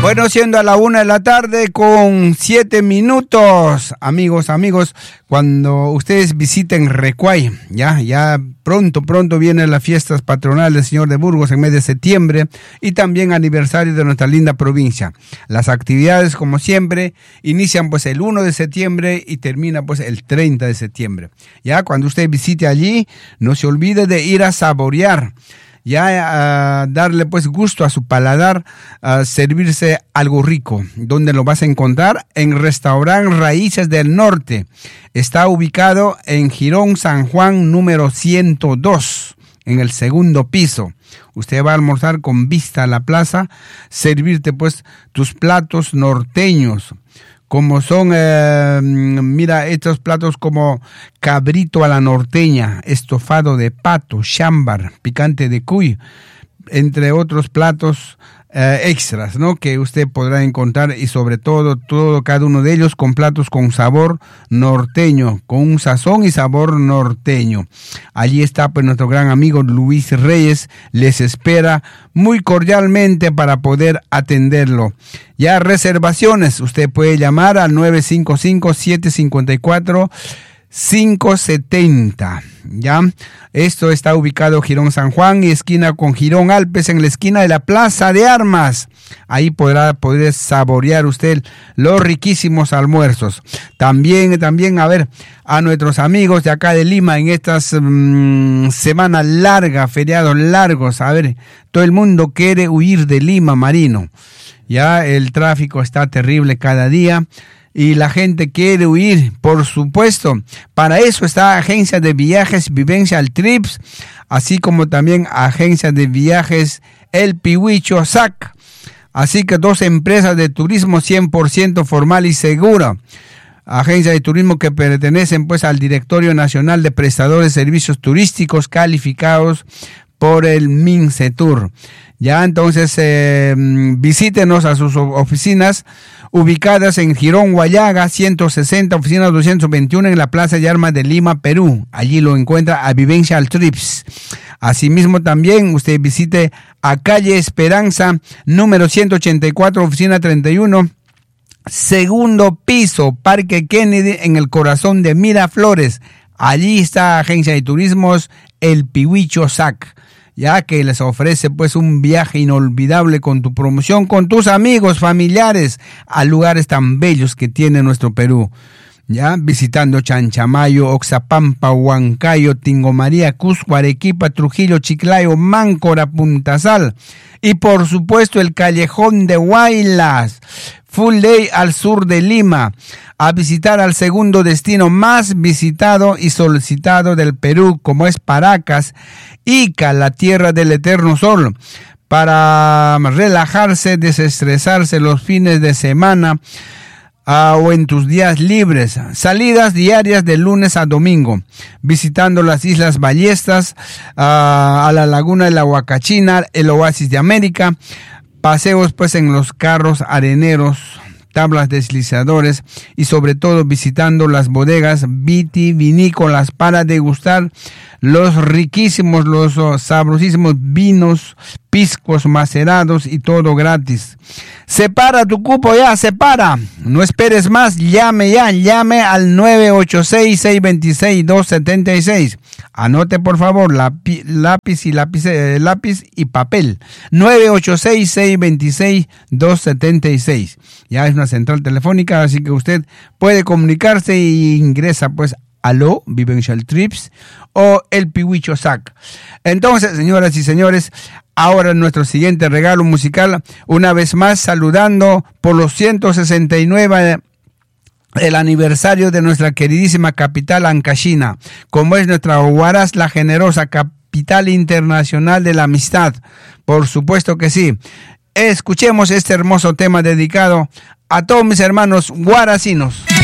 Bueno, siendo a la 1:00 con 7 minutos, amigos, cuando ustedes visiten Recuay, ya pronto vienen las fiestas patronales del Señor de Burgos en mes de septiembre y también aniversario de nuestra linda provincia. Las actividades, como siempre, inician pues el 1 de septiembre y terminan pues el 30 de septiembre. Ya cuando usted visite allí, no se olvide de ir a saborear, darle pues gusto a su paladar, servirse algo rico. ¿Dónde lo vas a encontrar? En Restaurante Raíces del Norte. Está ubicado en Girón San Juan número 102, en el segundo piso. Usted va a almorzar con vista a la plaza, servirte pues tus platos norteños, como son, estos platos como cabrito a la norteña, estofado de pato, chámbar, picante de cuy, entre otros platos extras, ¿no?, que usted podrá encontrar, y sobre todo, cada uno de ellos con platos con sabor norteño, con un sazón y sabor norteño. Allí está pues nuestro gran amigo Luis Reyes, les espera muy cordialmente para poder atenderlo. Ya reservaciones, usted puede llamar al 955-754-570, ¿ya? Esto está ubicado en Girón San Juan y esquina con Girón Alpes, en la esquina de la Plaza de Armas. Ahí podrá poder saborear usted los riquísimos almuerzos. También, a nuestros amigos de acá de Lima en estas semana larga, feriados largos. Todo el mundo quiere huir de Lima, Marino. Ya el tráfico está terrible cada día y la gente quiere huir, por supuesto. Para eso está Agencia de Viajes Vivencial Trips, así como también Agencia de Viajes El Pihuicho SAC. Así que 2 empresas de turismo 100% formal y segura. Agencias de turismo que pertenecen pues al Directorio Nacional de Prestadores de Servicios Turísticos calificados por el MINCETUR. Ya entonces visítenos a sus oficinas ubicadas en Girón Guayaga 160, oficina 221 en la Plaza de Armas de Lima, Perú. Allí lo encuentra a Vivencial Trips. Asimismo también usted visite a calle Esperanza número 184, oficina 31, segundo piso, Parque Kennedy, en el corazón de Miraflores. Allí está Agencia de Turismos El Pihuicho SAC, ya que les ofrece pues un viaje inolvidable con tu promoción, con tus amigos, familiares, a lugares tan bellos que tiene nuestro Perú. Ya visitando Chanchamayo, Oxapampa, Huancayo, Tingomaría, Cusco, Arequipa, Trujillo, Chiclayo, Máncora, Puntasal y por supuesto el Callejón de Huaylas, full day al sur de Lima, a visitar al segundo destino más visitado y solicitado del Perú, como es Paracas, Ica, la tierra del eterno sol, para relajarse, desestresarse los fines de semana, o en tus días libres. Salidas diarias de lunes a domingo, visitando las Islas Ballestas, a la Laguna de la Huacachina, el Oasis de América, paseos pues en los carros areneros, tablas deslizadores y sobre todo visitando las bodegas vitivinícolas para degustar los riquísimos, los sabrosísimos vinos, piscos macerados y todo gratis. Separa tu cupo ya, separa. No esperes más, llame al 986-626-276. Anote por favor lápiz y papel. 986-626-276. Ya es una central telefónica, así que usted puede comunicarse e ingresa pues Aló, Vivencial Trips o El Pihuicho SAC. Entonces, señoras y señores, ahora nuestro siguiente regalo musical, una vez más saludando por los 169 el aniversario de nuestra queridísima capital Ancaxina, como es nuestra Huaraz la Generosa, capital internacional de la amistad. Por supuesto que sí. Escuchemos este hermoso tema dedicado a todos mis hermanos huaracinos.